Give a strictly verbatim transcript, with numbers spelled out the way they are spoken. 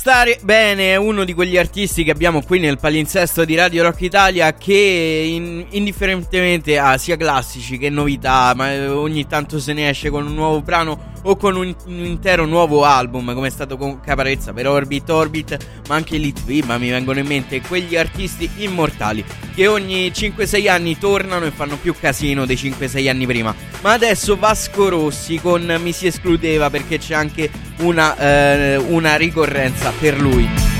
Stare bene è uno di quegli artisti che abbiamo qui nel palinsesto di Radio Rock Italia, che in, indifferentemente ha sia classici che novità, ma ogni tanto se ne esce con un nuovo brano o con un, un intero nuovo album, come è stato con Caparezza per Orbit Orbit, ma anche Litviba mi vengono in mente, quegli artisti immortali che ogni cinque sei anni tornano e fanno più casino dei cinque sei anni prima. Ma adesso Vasco Rossi con Mi si escludeva, perché c'è anche una, eh, una ricorrenza per lui.